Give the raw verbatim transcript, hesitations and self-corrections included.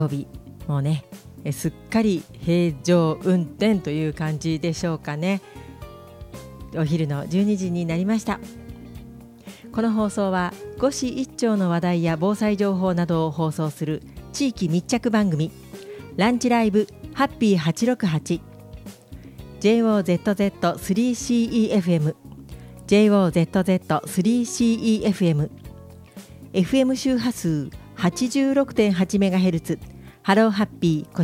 日もうねすっかり平常運転という感じでしょうかね。お昼のじゅうにじになりました。この放送は五市一町の話題や防災情報などを放送する地域密着番組ランチライブハッピーはちろくはち ジェイオーゼットゼットスリーシーイーエフエム ジェイオーゼットゼットスリーシーイーエフエム エフエム 周波数 はちじゅうろくてんはちメガヘルツ ハローハッピー